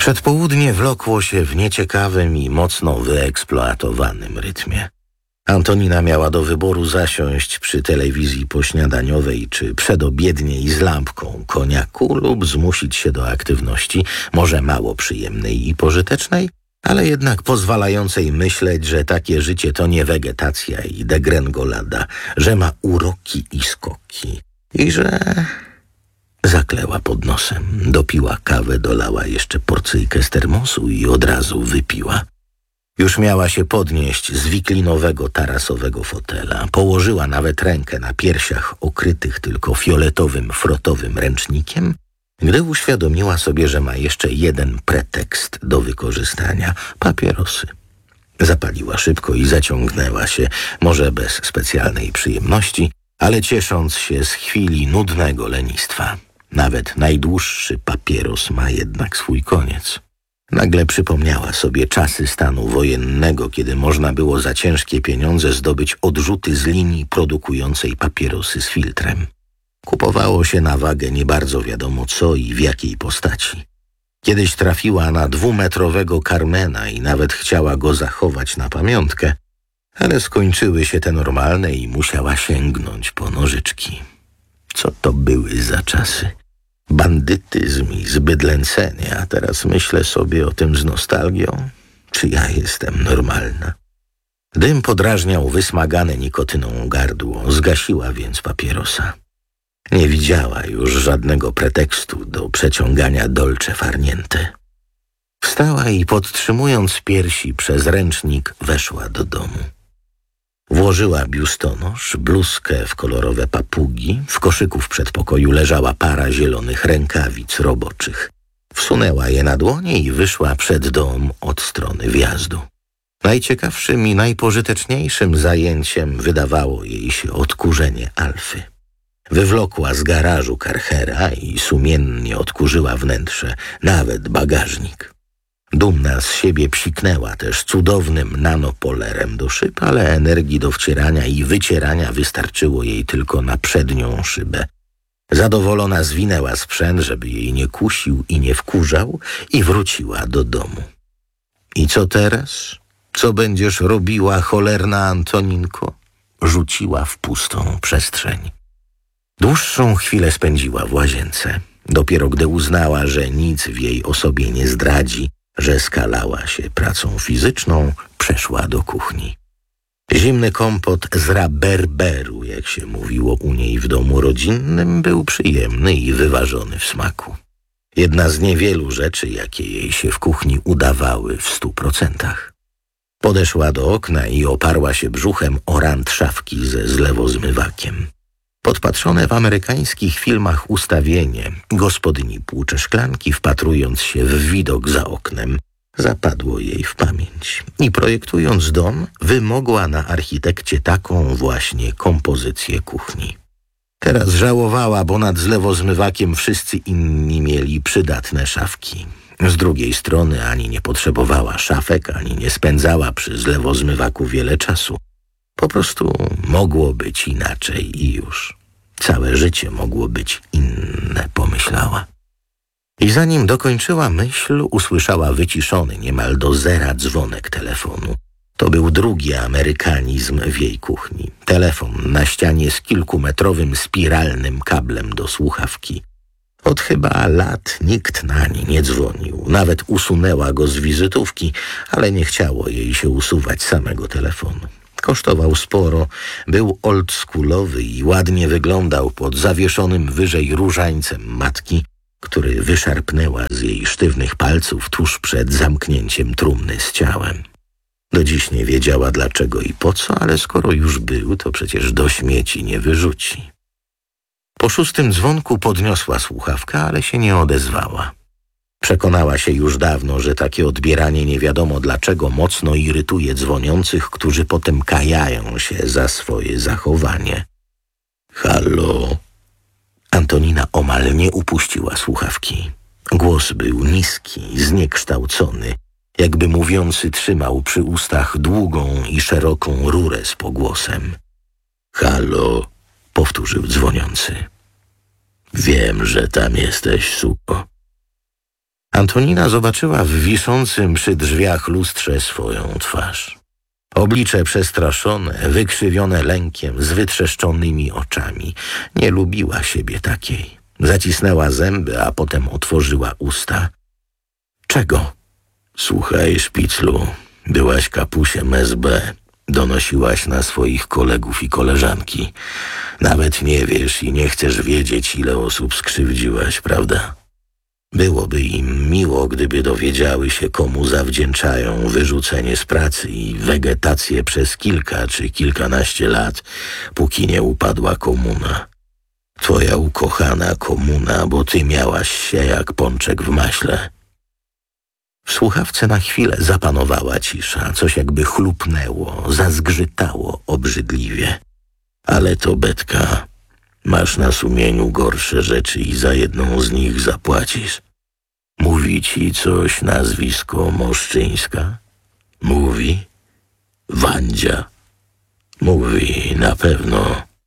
Przedpołudnie wlokło się w nieciekawym i mocno wyeksploatowanym rytmie. Antonina miała do wyboru zasiąść przy telewizji pośniadaniowej czy przedobiedniej z lampką koniaku lub zmusić się do aktywności, może mało przyjemnej i pożytecznej, ale jednak pozwalającej myśleć, że takie życie to nie wegetacja i degrengolada, że ma uroki i skoki i że... Zakleła pod nosem, dopiła kawę, dolała jeszcze porcyjkę z termosu i od razu wypiła. Już miała się podnieść z wiklinowego tarasowego fotela. Położyła nawet rękę na piersiach okrytych tylko fioletowym frotowym ręcznikiem, gdy uświadomiła sobie, że ma jeszcze jeden pretekst do wykorzystania – papierosy. Zapaliła szybko i zaciągnęła się, może bez specjalnej przyjemności, ale ciesząc się z chwili nudnego lenistwa. Nawet najdłuższy papieros ma jednak swój koniec. Nagle przypomniała sobie czasy stanu wojennego, kiedy można było za ciężkie pieniądze zdobyć odrzuty z linii produkującej papierosy z filtrem. Kupowało się na wagę nie bardzo wiadomo co i w jakiej postaci. Kiedyś trafiła na 2-metrowego Carmena i nawet chciała go zachować na pamiątkę, ale skończyły się te normalne i musiała sięgnąć po nożyczki. Co to były za czasy? Bandytyzm i zbydlęcenie, a teraz myślę sobie o tym z nostalgią. Czy ja jestem normalna? Dym podrażniał wysmagane nikotyną gardło, zgasiła więc papierosa. Nie widziała już żadnego pretekstu do przeciągania dolce farniente. Wstała i podtrzymując piersi przez ręcznik weszła do domu. Włożyła biustonosz, bluzkę w kolorowe papugi, w koszyku w przedpokoju leżała para zielonych rękawic roboczych. Wsunęła je na dłonie i wyszła przed dom od strony wjazdu. Najciekawszym i najpożyteczniejszym zajęciem wydawało jej się odkurzenie Alfy. Wywlokła z garażu Karchera i sumiennie odkurzyła wnętrze, nawet bagażnik. Dumna z siebie psiknęła też cudownym nanopolerem do szyb, ale energii do wcierania i wycierania wystarczyło jej tylko na przednią szybę. Zadowolona zwinęła sprzęt, żeby jej nie kusił i nie wkurzał, i wróciła do domu. I co teraz? Co będziesz robiła, cholerna Antoninko? Rzuciła w pustą przestrzeń. Dłuższą chwilę spędziła w łazience. Dopiero gdy uznała, że nic w jej osobie nie zdradzi, że skalała się pracą fizyczną, przeszła do kuchni. Zimny kompot z raberberu, jak się mówiło u niej w domu rodzinnym, był przyjemny i wyważony w smaku. Jedna z niewielu rzeczy, jakie jej się w kuchni udawały w 100%. Podeszła do okna i oparła się brzuchem o rant szafki ze zlewozmywakiem. Podpatrzone w amerykańskich filmach ustawienie gospodyni płucze szklanki, wpatrując się w widok za oknem, zapadło jej w pamięć. I projektując dom, wymogła na architekcie taką właśnie kompozycję kuchni. Teraz żałowała, bo nad zlewozmywakiem wszyscy inni mieli przydatne szafki. Z drugiej strony ani nie potrzebowała szafek, ani nie spędzała przy zlewozmywaku wiele czasu. Po prostu mogło być inaczej i już. Całe życie mogło być inne, pomyślała. I zanim dokończyła myśl, usłyszała wyciszony niemal do zera dzwonek telefonu. To był drugi amerykanizm w jej kuchni. Telefon na ścianie z kilkumetrowym spiralnym kablem do słuchawki. Od chyba lat nikt nań nie dzwonił. Nawet usunęła go z wizytówki, ale nie chciało jej się usuwać samego telefonu. Kosztował sporo, był oldschoolowy i ładnie wyglądał pod zawieszonym wyżej różańcem matki, który wyszarpnęła z jej sztywnych palców tuż przed zamknięciem trumny z ciałem. Do dziś nie wiedziała dlaczego i po co, ale skoro już był, to przecież do śmieci nie wyrzuci. Po 6. dzwonku podniosła słuchawkę, ale się nie odezwała. Przekonała się już dawno, że takie odbieranie nie wiadomo dlaczego mocno irytuje dzwoniących, którzy potem kajają się za swoje zachowanie. Halo? Antonina omal nie upuściła słuchawki. Głos był niski, zniekształcony, jakby mówiący trzymał przy ustach długą i szeroką rurę z pogłosem. Halo? Powtórzył dzwoniący. Wiem, że tam jesteś, suko. Antonina zobaczyła w wiszącym przy drzwiach lustrze swoją twarz. Oblicze przestraszone, wykrzywione lękiem, z wytrzeszczonymi oczami. Nie lubiła siebie takiej. Zacisnęła zęby, a potem otworzyła usta. Czego? Słuchaj, Szpiclu, byłaś kapusiem SB. Donosiłaś na swoich kolegów i koleżanki. Nawet nie wiesz i nie chcesz wiedzieć, ile osób skrzywdziłaś, prawda? Byłoby im miło, gdyby dowiedziały się, komu zawdzięczają wyrzucenie z pracy i wegetację przez kilka czy kilkanaście lat, póki nie upadła komuna. Twoja ukochana komuna, bo ty miałaś się jak pączek w maśle. W słuchawce na chwilę zapanowała cisza, coś jakby chlupnęło, zazgrzytało obrzydliwie. Ale to Betka, masz na sumieniu gorsze rzeczy i za jedną z nich zapłacisz. Mówi ci coś nazwisko Moszczyńska? Mówi? Wandzia? Mówi na pewno.